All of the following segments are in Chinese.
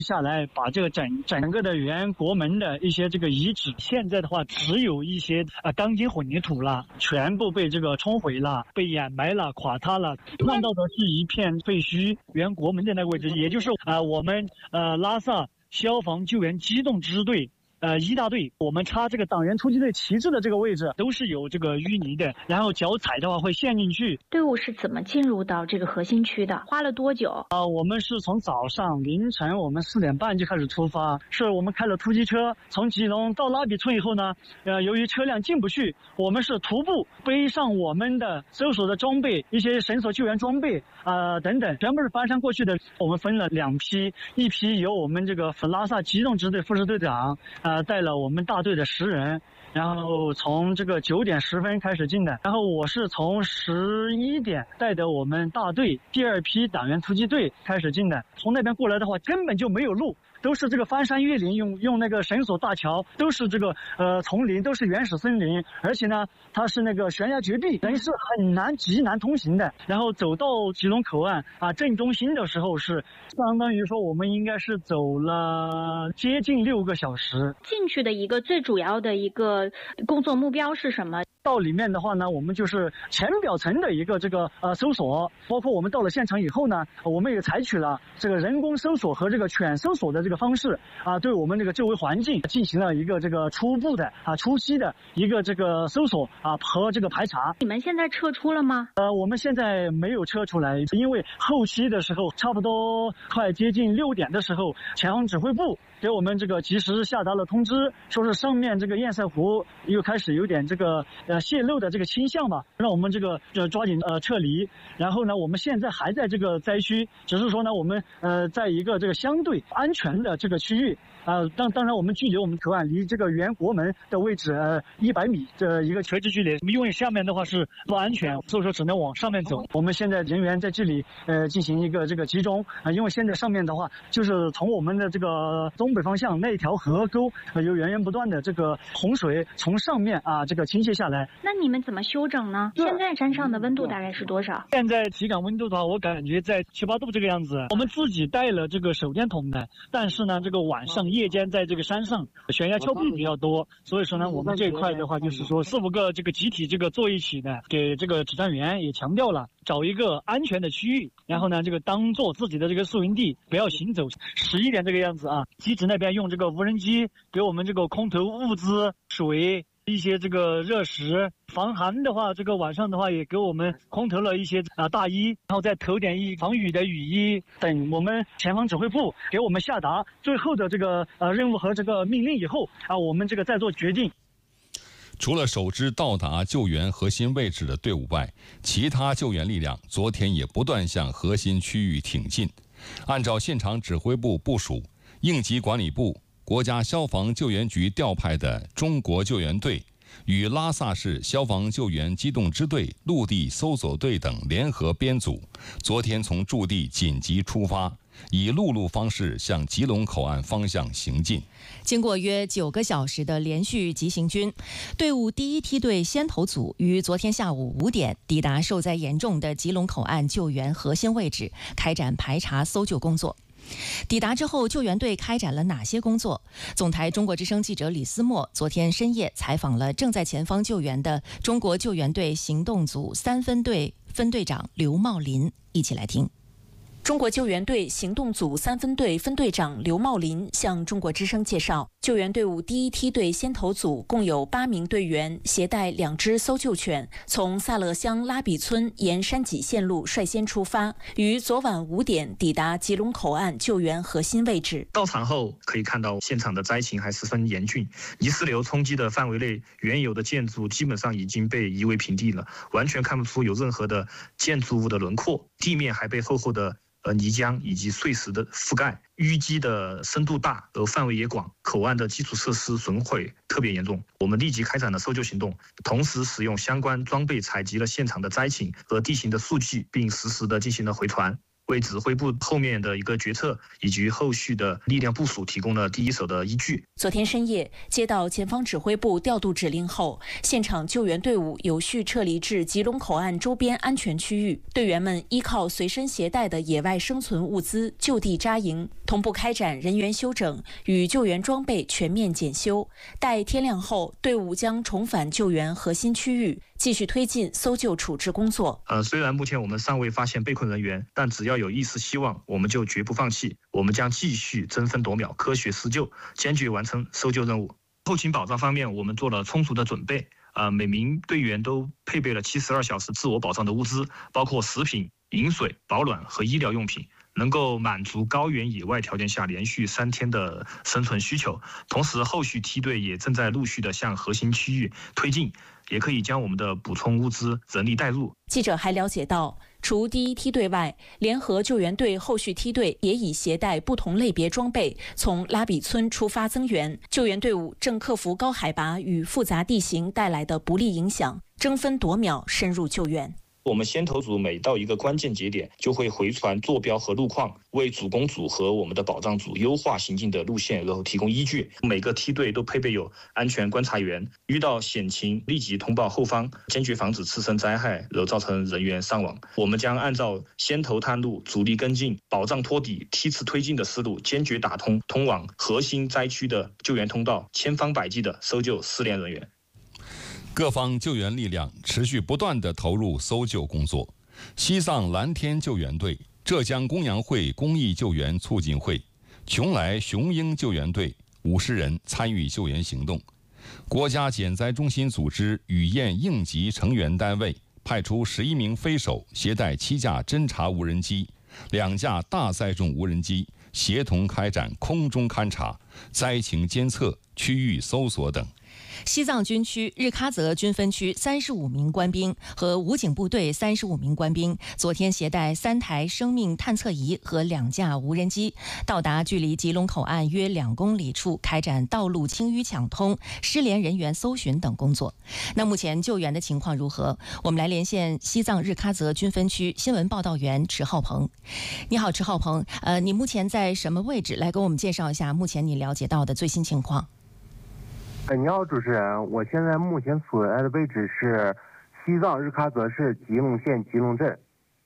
下来，把这个整个的原国门的一些这个遗址，现在的话只有一些钢筋混凝土了，全部被这个冲毁了，被掩埋了，垮塌了，看到的是一片废墟。原国门的那个位置，也就是我们拉萨消防救援机动支队。1大队，我们插这个党员突击队旗帜的这个位置都是有这个淤泥的，然后脚踩的话会陷进去。 队伍是怎么进入到这个核心区的？花了多久？ 我们是从早上凌晨我们4点半就开始出发，是我们开了突击车，从吉隆到拉比村以后呢，由于车辆进不去，我们是徒步背上我们的搜索的装备，一些绳索救援装备等等，全部是翻山过去的。我们分了2批，一批由我们这个拉萨机动支队副支队长带了我们大队的10人，然后从这个9点10分开始进的，然后我是从11点带的我们大队第2批党员突击队开始进的。从那边过来的话根本就没有路，都是这个翻山越岭，用那个绳索大桥，都是这个丛林，都是原始森林，而且呢它是那个悬崖绝壁，人是极难通行的。然后走到吉隆口岸正中心的时候，是相当于说我们应该是走了接近6个小时。 进去的一个最主要的一个工作目标是什么？ 到里面的话呢，我们就是浅表层的一个这个搜索，包括我们到了现场以后呢，我们也采取了这个人工搜索和这个犬搜索的这个方式对我们这个周围环境进行了一个这个初步的初期的一个这个搜索和这个排查。 你们现在撤出了吗？ 我们现在没有撤出来，因为后期的时候差不多快接近6点的时候，前方指挥部给我们这个及时下达了通知，说是上面这个堰塞湖又开始有点这个泄漏的这个倾向吧，让我们这个抓紧撤离。然后呢，我们现在还在这个灾区，只是说呢，我们在一个这个相对安全的这个区域当然我们距离我们口岸离这个原国门的位置100米的一个垂直距离，因为下面的话是不安全，所以说只能往上面走。我们现在人员在这里进行一个这个集中因为现在上面的话就是从我们的这个东北方向那条河沟有源源不断的这个洪水从上面这个倾泻下来。 那你们怎么休整呢？现在山上的温度大概是多少？ 现在体感温度的话，我感觉在7、8度这个样子。我们自己带了这个手电筒的，但是呢，这个晚上夜间在这个山上悬崖峭壁比较多，所以说呢，我们这一块的话就是说4、5个这个集体这个坐一起的，给这个指战员也强调了，找一个安全的区域，然后呢，这个当做自己的这个宿营地，不要行走。11点这个样子机指那边用这个无人机给我们这个空投物资、水。一些这个热食，防寒的话，这个晚上的话也给我们空投了一些大衣，然后再投点防雨的雨衣等。我们前方指挥部给我们下达最后的这个任务和这个命令以后我们这个再做决定。 除了首支到达救援核心位置的队伍外，其他救援力量昨天也不断向核心区域挺进。按照现场指挥部部署，应急管理部、国家消防救援局调派的中国救援队与拉萨市消防救援机动支队、陆地搜索队等联合编组，昨天从驻地紧急出发，以陆路方式向吉隆口岸方向行进。 经过约9个小时的连续急行军，队伍第1梯队先头组于昨天下午5点抵达受灾严重的吉隆口岸救援核心位置，开展排查搜救工作。抵达之后，救援队开展了哪些工作？总台中国之声记者李思墨昨天深夜采访了正在前方救援的中国救援队行动组3分队分队长刘茂林，一起来听。 中国救援队行动组3分队分队长刘茂林向中国之声介绍，救援队伍第1梯队先头组共有8名队员，携带2只搜救犬，从萨勒乡拉比村沿山脊线路率先出发，于昨晚5点抵达吉隆口岸救援核心位置。 到场后可以看到现场的灾情还十分严峻，泥石流冲击的范围内，原有的建筑基本上已经被夷为平地了，完全看不出有任何的建筑物的轮廓，地面还被厚厚的泥浆以及碎石的覆盖，淤积的深度大而范围也广，口岸的基础设施损毁特别严重。我们立即开展了搜救行动，同时使用相关装备采集了现场的灾情和地形的数据，并实时的进行了回传，为指挥部后面的一个决策以及后续的力量部署提供了第一手的依据。 昨天深夜接到前方指挥部调度指令后，现场救援队伍有序撤离至吉隆口岸周边安全区域，队员们依靠随身携带的野外生存物资就地扎营， 同步开展人员休整与救援装备全面检修。待天亮后，队伍将重返救援核心区域，继续推进搜救处置工作。 虽然目前我们尚未发现被困人员，但只要有一丝希望，我们就绝不放弃。我们将继续争分夺秒、科学施救，坚决完成搜救任务。后勤保障方面，我们做了充足的准备。每名队员都配备了72小时自我保障的物资，包括食品、饮水、保暖和医疗用品，能够满足高原野外条件下连续3天的生存需求。同时，后续梯队也正在陆续的向核心区域推进，也可以将我们的补充物资人力带入。 记者还了解到，除第一梯队外，联合救援队后续梯队也已携带不同类别装备从拉比村出发增援。救援队伍正克服高海拔与复杂地形带来的不利影响，争分夺秒深入救援。 我们先头组每到一个关键节点，就会回传坐标和路况，为主攻组和我们的保障组优化行进的路线，然后提供依据。每个梯队都配备有安全观察员，遇到险情立即通报后方，坚决防止次生灾害，然后造成人员伤亡。我们将按照先头探路、主力跟进、保障托底、梯次推进的思路，坚决打通通往核心灾区的救援通道，千方百计的搜救失联人员。 各方救援力量持续不断地投入搜救工作。西藏蓝天救援队、浙江公羊会公益救援促进会、邛崃雄鹰救援队50人参与救援行动。国家减灾中心组织雨燕应急成员单位派出11名飞手，携带7架侦察无人机、2架大载重无人机，协同开展空中勘察、灾情监测、区域搜索等。 西藏军区日喀则军分区35名官兵和武警部队35名官兵昨天携带3台生命探测仪和2架无人机，到达距离吉隆口岸约2公里处，开展道路清淤抢通、失联人员搜寻等工作。那目前救援的情况如何？我们来连线西藏日喀则军分区新闻报道员池浩鹏。你好，池浩鹏，你目前在什么位置？来给我们介绍一下目前你了解到的最新情况。 你好，主持人，我现在目前所在的位置是西藏日喀则市吉隆县吉隆镇。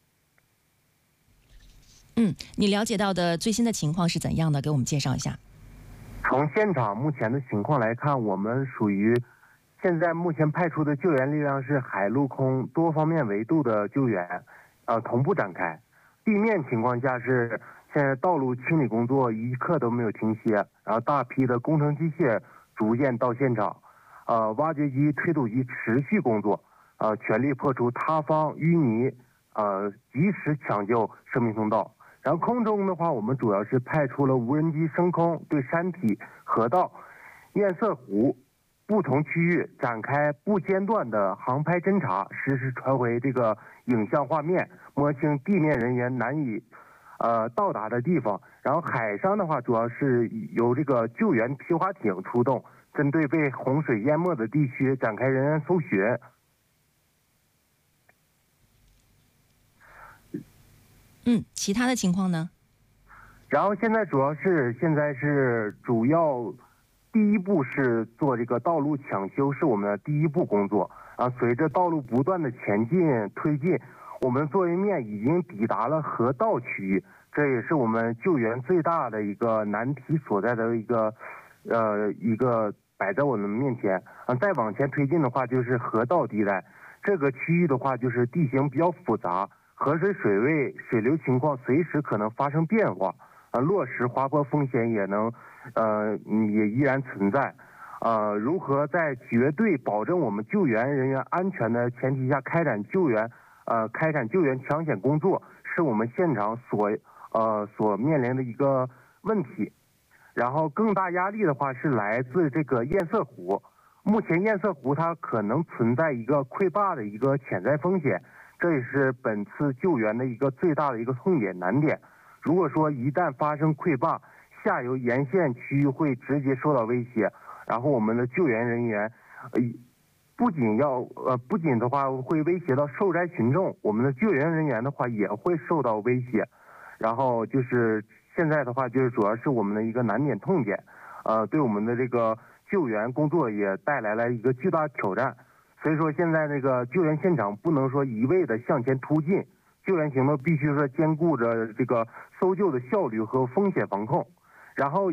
你了解到的最新的情况是怎样的？给我们介绍一下。 从现场目前的情况来看，我们属于现在目前派出的救援力量是海陆空多方面维度的救援，同步展开。地面情况下是现在道路清理工作一刻都没有停歇，然后大批的工程机械逐渐到现场，挖掘机、推土机持续工作，全力破除塌方、淤泥，及时抢救生命通道。然后空中的话，我们主要是派出了无人机升空，对山体、河道、堰塞湖不同区域展开不间断的航拍侦察，实时传回这个影像画面，摸清地面人员难以到达的地方。然后海上的话，主要是由这个救援皮划艇出动，针对被洪水淹没的地区展开人员搜寻。 其他的情况呢？ 然后现在主要第一步是做这个道路抢修，是我们的第一步工作。随着道路不断的前进推进，我们作业面已经抵达了河道区域，这也是我们救援最大的一个难题所在的一个摆在我们面前。再往前推进的话，就是河道地带，这个区域的话就是地形比较复杂，河水水位、水流情况随时可能发生变化，落石滑坡风险也依然存在。如何在绝对保证我们救援人员安全的前提下开展救援抢险工作，是我们现场所面临的一个问题。然后更大压力的话是来自这个堰塞湖，目前堰塞湖它可能存在一个溃坝的一个潜在风险，这也是本次救援的一个最大的一个痛点难点。如果说一旦发生溃坝，下游沿线区域会直接受到威胁，然后我们的救援人员不仅的话会威胁到受灾群众，我们的救援人员的话也会受到威胁。然后就是现在的话就是主要是我们的一个难点痛点，对我们的这个救援工作也带来了一个巨大挑战。所以说现在这个救援现场不能说一味的向前突进， 救援行动必须是兼顾着这个搜救的效率和风险防控。然后